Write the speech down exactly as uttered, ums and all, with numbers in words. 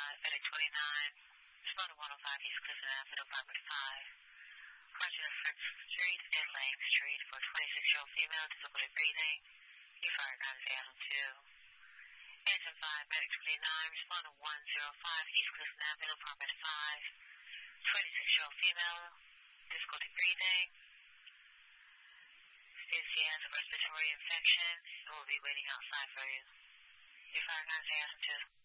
five, Medic twenty-nine. Respond to one oh five East Clifton Avenue, Property five. Question of Fritz Street and Lang Street for twenty-six-year-old female, difficulty breathing. You fired nine Adam two. Engine five, Medic twenty-nine. Respond to one oh five East Clifton Avenue, Property five. twenty-six-year-old female, difficulty breathing. States she has a respiratory infection and will be waiting outside for you. You fired nine Adam two.